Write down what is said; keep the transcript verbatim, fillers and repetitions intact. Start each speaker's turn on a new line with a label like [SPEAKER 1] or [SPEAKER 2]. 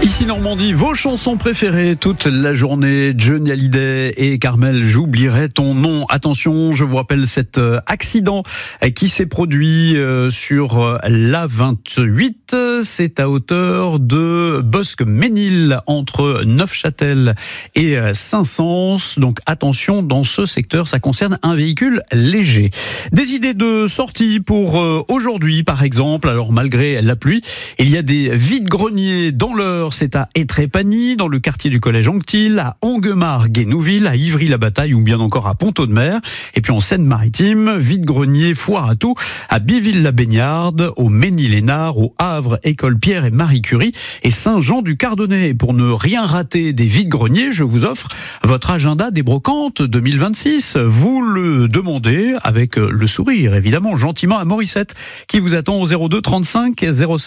[SPEAKER 1] Ici Normandie, vos chansons préférées toute la journée. Johnny Hallyday et Carmel, j'oublierai ton nom. Attention, je vous rappelle cet accident qui s'est produit sur l'A vingt-huit. C'est à hauteur de Bosc-Ménil, entre Neufchâtel et Saint-Saëns. Donc attention, dans ce secteur, ça concerne un véhicule léger. Des idées de sortie pour aujourd'hui, par exemple. Alors malgré la pluie, il y a des vides-greniers dans l'Eure. C'est à Étrépagny, dans le quartier du collège Anctil, à Onguemar-Guénouville, à Ivry-la-Bataille ou bien encore à Pont-Audemer. Et puis en Seine-Maritime, vide-grenier, foire à tout, à Biville-la-Baignarde, au Mesnil-Esnard, au Havre, École Pierre et Marie Curie et Saint-Jean-du-Cardonnet. Pour ne rien rater des vide-greniers, je vous offre votre agenda des brocantes deux mille vingt-six. Vous le demandez avec le sourire, évidemment, gentiment à Morissette, qui vous attend au zéro deux trente-cinq zéro